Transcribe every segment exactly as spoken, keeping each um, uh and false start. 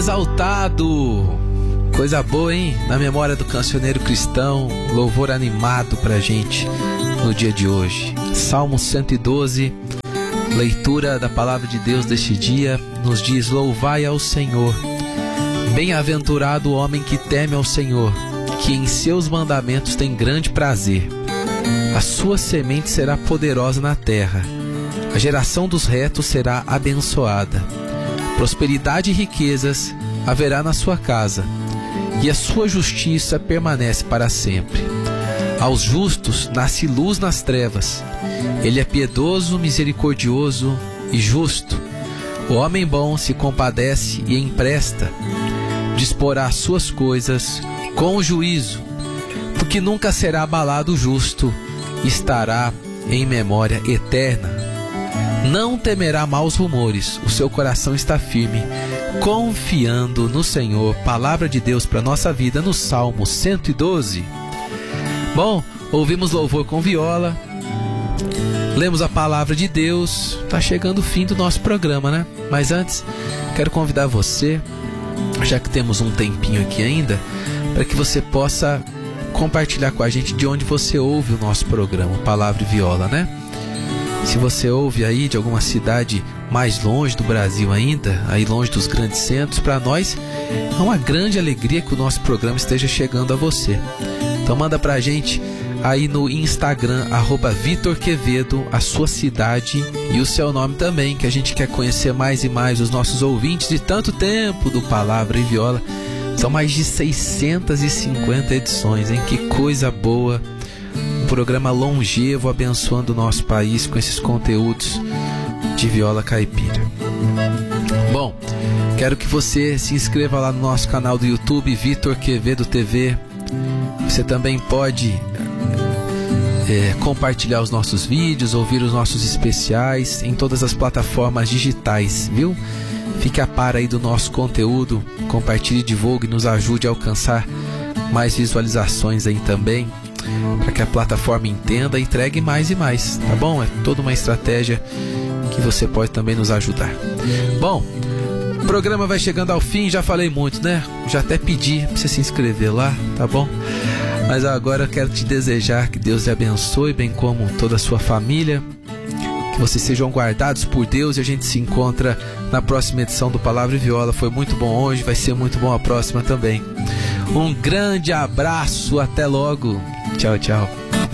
Exaltado, coisa boa, hein? Na memória do cancioneiro cristão, louvor animado pra gente no dia de hoje. Salmo cento e doze, leitura da palavra de Deus deste dia, nos diz: louvai ao Senhor. Bem-aventurado o homem que teme ao Senhor, que em seus mandamentos tem grande prazer. A sua semente será poderosa na terra, a geração dos retos será abençoada. Prosperidade e riquezas haverá na sua casa, e a sua justiça permanece para sempre. Aos justos nasce luz nas trevas. Ele é piedoso, misericordioso e justo. O homem bom se compadece e empresta. Disporá as suas coisas com juízo, porque nunca será abalado o justo, estará em memória eterna. Não temerá maus rumores, o seu coração está firme, confiando no Senhor. Palavra de Deus para nossa vida no Salmo cento e doze. Bom, ouvimos louvor com viola, lemos a palavra de Deus. Tá chegando o fim do nosso programa, né? Mas antes, quero convidar você, já que temos um tempinho aqui ainda, para que você possa compartilhar com a gente de onde você ouve o nosso programa, Palavra e Viola, né? Se você ouve aí de alguma cidade mais longe do Brasil ainda, aí longe dos grandes centros, para nós é uma grande alegria que o nosso programa esteja chegando a você. Então manda pra gente aí no Instagram, arroba Vitor Quevedo, a sua cidade e o seu nome também, que a gente quer conhecer mais e mais os nossos ouvintes de tanto tempo do Palavra e Viola. São mais de seiscentas e cinquenta edições, hein? Que coisa boa! Um programa longevo, abençoando o nosso país com esses conteúdos de viola caipira. Bom, quero que você se inscreva lá no nosso canal do YouTube, Vitor Quevedo T V. Você também pode é, compartilhar os nossos vídeos, ouvir os nossos especiais em todas as plataformas digitais, viu? Fique a par aí do nosso conteúdo, compartilhe, divulgue, nos ajude a alcançar mais visualizações aí também, para que a plataforma entenda e entregue mais e mais, tá bom? É toda uma estratégia que você pode também nos ajudar. Bom, o programa vai chegando ao fim, já falei muito, né? Já até pedi para você se inscrever lá, tá bom? Mas agora eu quero te desejar que Deus te abençoe, bem como toda a sua família, que vocês sejam guardados por Deus, e a gente se encontra na próxima edição do Palavra e Viola. Foi muito bom hoje, vai ser muito bom a próxima também. Um grande abraço, até logo. Tchau, tchau.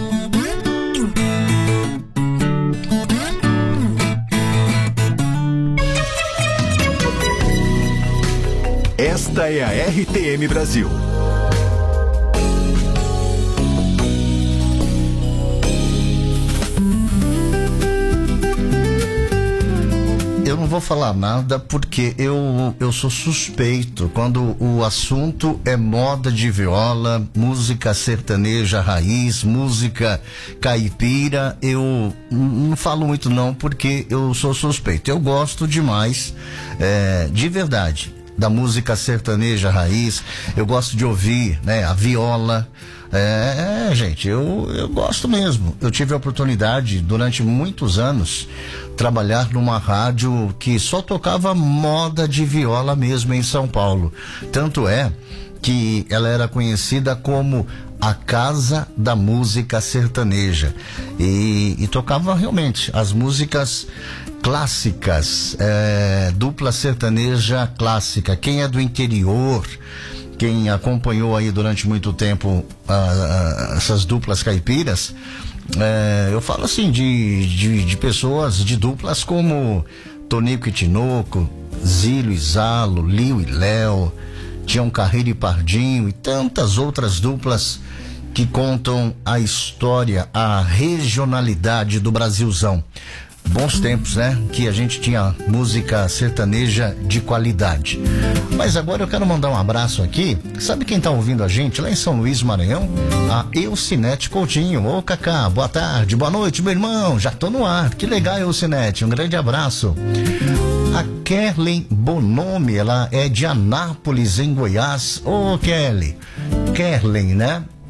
Esta é a R T M Brasil. Eu não vou falar nada porque eu, eu sou suspeito quando o assunto é moda de viola, música sertaneja raiz, música caipira. Eu não falo muito não porque eu sou suspeito. Eu gosto demais, é, de verdade, da música sertaneja raiz. Eu gosto de ouvir, né, a viola. É, gente, eu, eu gosto mesmo. Eu tive a oportunidade durante muitos anos trabalhar numa rádio que só tocava moda de viola mesmo em São Paulo. Tanto é que ela era conhecida como a Casa da Música Sertaneja, e, e tocava realmente as músicas clássicas, é, dupla sertaneja clássica. Quem é do interior, quem acompanhou aí durante muito tempo ah, ah, essas duplas caipiras, é, eu falo assim de, de, de pessoas, de duplas como Tonico e Tinoco, Zílio e Zalo, Lio e Léo, Tião Carreiro e Pardinho e tantas outras duplas que contam a história, a regionalidade do Brasilzão. Bons tempos, né? Que a gente tinha música sertaneja de qualidade. Mas agora eu quero mandar um abraço aqui. Sabe quem tá ouvindo a gente lá em São Luís, Maranhão? A Eucinete Coutinho. Ô, Cacá, boa tarde, boa noite, meu irmão. Já tô no ar. Que legal, Eucinete. Um grande abraço. A Kerlen Bonomi, ela é de Anápolis, em Goiás. Ô, Kelly. Kerlen, né?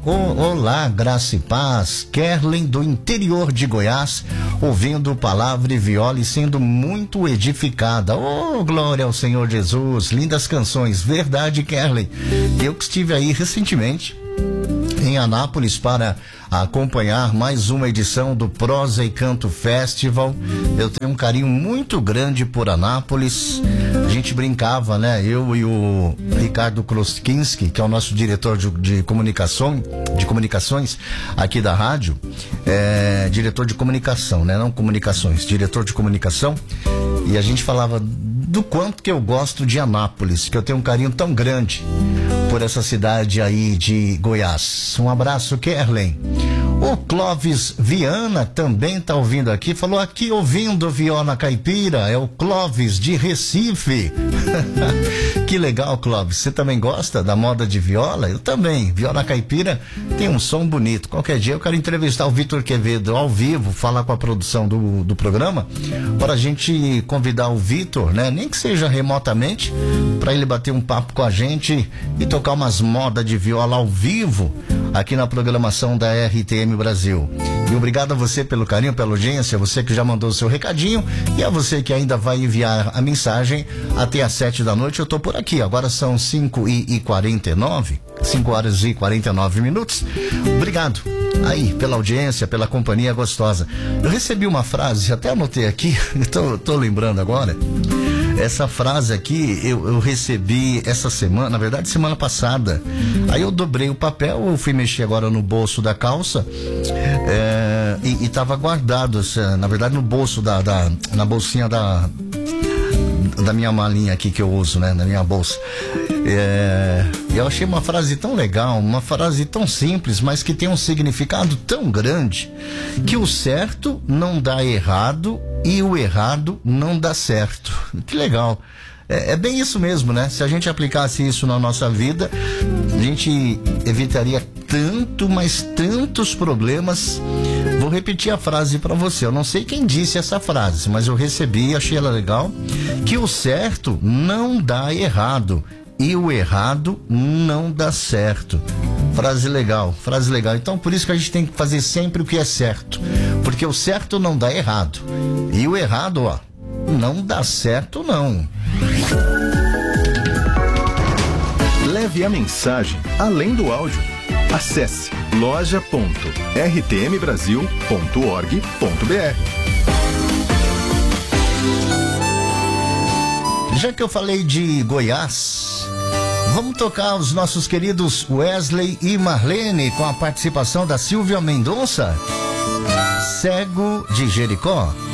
olá, graça e paz. Kerlen, do interior de Goiás, ouvindo palavra e viola e sendo muito edificada. Oh, glória ao Senhor Jesus. Lindas canções. Verdade, Kerlen. Eu que estive aí recentemente em Anápolis para acompanhar mais uma edição do Prosa e Canto Festival. Eu tenho um carinho muito grande por Anápolis. A gente brincava, né? Eu e o Ricardo Kroskinski, que é o nosso diretor de, de comunicação, de comunicações aqui da rádio, é, diretor de comunicação, né? Não comunicações, diretor de comunicação. E a gente falava do quanto que eu gosto de Anápolis, que eu tenho um carinho tão grande por essa cidade aí de Goiás. Um abraço, Kerlen. O Clóvis Viana também tá ouvindo aqui, falou aqui ouvindo Viola Caipira, é o Clóvis de Recife. Que legal, Clóvis, você também gosta da moda de viola? Eu também. Viola Caipira tem um som bonito. Qualquer dia eu quero entrevistar o Vitor Quevedo ao vivo, falar com a produção do, do programa, para a gente convidar o Vitor, né? Nem que seja remotamente, para ele bater um papo com a gente e tocar umas modas de viola ao vivo aqui na programação da R T M Brasil. E obrigado a você pelo carinho, pela audiência, você que já mandou o seu recadinho e a você que ainda vai enviar a mensagem até às sete da noite. Eu tô por aqui, agora são cinco e quarenta e nove, cinco horas e quarenta e nove minutos. Obrigado aí pela audiência, pela companhia gostosa. Eu recebi uma frase, até anotei aqui, tô, tô lembrando agora. Essa frase aqui eu, eu recebi essa semana, na verdade semana passada. Aí eu dobrei o papel, eu fui mexer agora no bolso da calça é, e, e tava guardado, na verdade no bolso da, da na bolsinha da da minha malinha aqui que eu uso, né, na minha bolsa. É, eu achei uma frase tão legal, uma frase tão simples, mas que tem um significado tão grande, que o certo não dá errado e o errado não dá certo. Que legal. É, é bem isso mesmo, né? Se a gente aplicasse isso na nossa vida, a gente evitaria tanto, mas tantos problemas. Vou repetir a frase para você. Eu não sei quem disse essa frase, mas eu recebi e achei ela legal. Que o certo não dá errado e o errado não dá certo. Frase legal, frase legal. Então por isso que a gente tem que fazer sempre o que é certo, porque o certo não dá errado e o errado, ó, não dá certo não. Leve a mensagem além do áudio. Acesse loja ponto r t m brasil ponto org ponto b r. Já que eu falei de Goiás, vamos tocar os nossos queridos Wesley e Marlene com a participação da Silvia Mendonça, Cego de Jericó.